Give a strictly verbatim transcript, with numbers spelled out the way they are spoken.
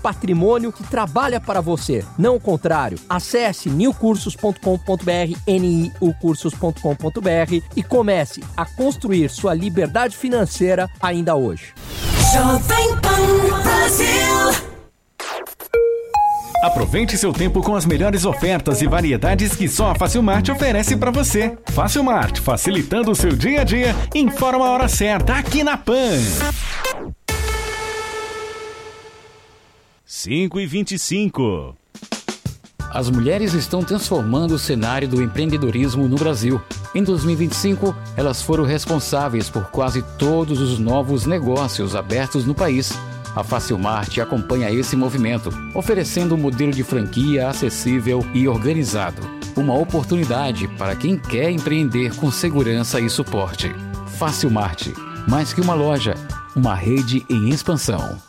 patrimônio que trabalha para você, não o contrário. Acesse new cursos ponto com ponto b r, n i u cursos ponto com ponto b r e comece a construir sua liberdade financeira ainda hoje. Jovem Pan Brasil. Aproveite seu tempo com as melhores ofertas e variedades que só a Facilmart oferece para você. Facilmart, facilitando o seu dia a dia, informa a hora certa aqui na Pan. cinco e vinte e cinco. As mulheres estão transformando o cenário do empreendedorismo no Brasil. Em dois mil e vinte e cinco, elas foram responsáveis por quase todos os novos negócios abertos no país. A Facilmart acompanha esse movimento, oferecendo um modelo de franquia acessível e organizado. Uma oportunidade para quem quer empreender com segurança e suporte. Facilmart, mais que uma loja, uma rede em expansão.